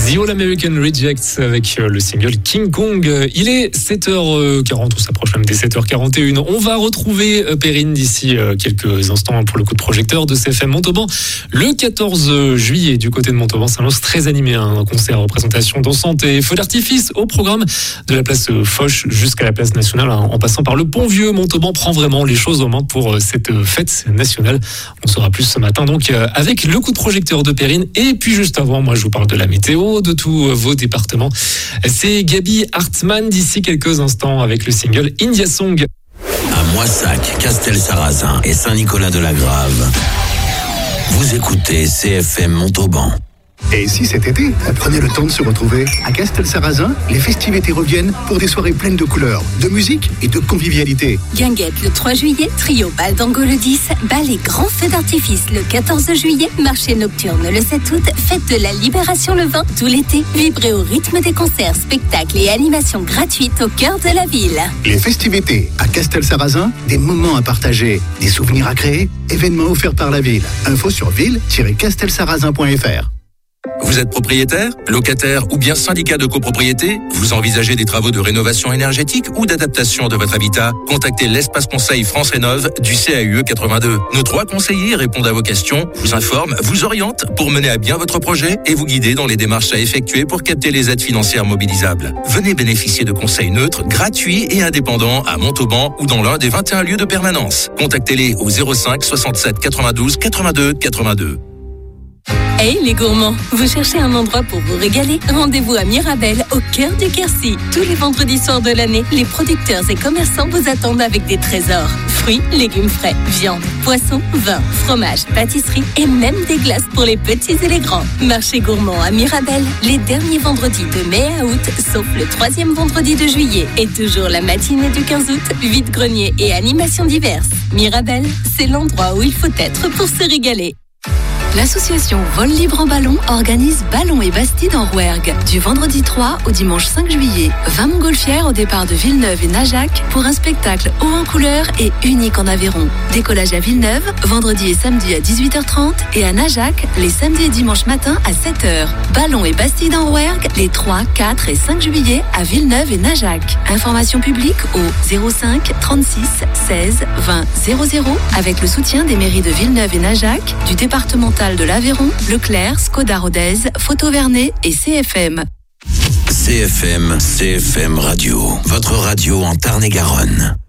The All American Rejects avec le single King Kong. Il est 7h40, on s'approche même des 7h41. On va retrouver Perrine d'ici quelques instants pour le coup de projecteur de CFM Montauban. Le 14 juillet, du côté de Montauban, s'annonce très animé. Un concert, représentation dansante et feux d'artifice au programme de la place Foch jusqu'à la place nationale, en passant par le Pont-Vieux. Montauban prend vraiment les choses en main pour cette fête nationale. On saura plus ce matin donc avec le coup de projecteur de Perrine. Et puis juste avant, moi je vous parle de la météo, de tous vos départements. C'est Gaby Hartmann d'ici quelques instants avec le single India Song. À Moissac, Castelsarrasin et Saint-Nicolas-de-la-Grave, vous écoutez CFM Montauban. Et si cet été, prenez le temps de se retrouver à Castelsarrasin, les festivités reviennent pour des soirées pleines de couleurs, de musique et de convivialité. Guinguette le 3 juillet, Trio Bal d'Ango le 10, bal et grand feu d'artifice le 14 juillet, marché nocturne le 7 août, fête de la Libération le 20, tout l'été, vibrez au rythme des concerts, spectacles et animations gratuites au cœur de la ville. Les festivités à Castelsarrasin, des moments à partager, des souvenirs à créer, événements offerts par la ville. Info sur ville-castelsarrasin.fr. Vous êtes propriétaire, locataire ou bien syndicat de copropriété? Vous envisagez des travaux de rénovation énergétique ou d'adaptation de votre habitat? Contactez l'espace conseil France Rénov du CAUE 82. Nos 3 conseillers répondent à vos questions, vous informent, vous orientent pour mener à bien votre projet et vous guider dans les démarches à effectuer pour capter les aides financières mobilisables. Venez bénéficier de conseils neutres, gratuits et indépendants à Montauban ou dans l'un des 21 lieux de permanence. Contactez-les au 05 67 92 82 82. Hey les gourmands, vous cherchez un endroit pour vous régaler? Rendez-vous à Mirabel, au cœur du Quercy. Tous les vendredis soirs de l'année, les producteurs et commerçants vous attendent avec des trésors. Fruits, légumes frais, viande, poissons, vin, fromage, pâtisserie et même des glaces pour les petits et les grands. Marché gourmand à Mirabel, les derniers vendredis de mai à août, sauf le 3e vendredi de juillet. Et toujours la matinée du 15 août, vide-grenier et animations diverses. Mirabel, c'est l'endroit où il faut être pour se régaler. L'association Vol Libre en Ballon organise Ballon et Bastide en Rouergue du vendredi 3 au dimanche 5 juillet. 20 montgolfières au départ de Villeneuve et Najac pour un spectacle haut en couleur et unique en Aveyron. Décollage à Villeneuve, vendredi et samedi à 18h30 et à Najac, les samedis et dimanches matin à 7h. Ballon et Bastide en Rouergue les 3, 4 et 5 juillet à Villeneuve et Najac. Information publique au 05 36 16 20 00 avec le soutien des mairies de Villeneuve et Najac, du département de l'Aveyron, Leclerc, Skoda Rodez, Photo Vernet et CFM. CFM Radio, votre radio en Tarn-et-Garonne.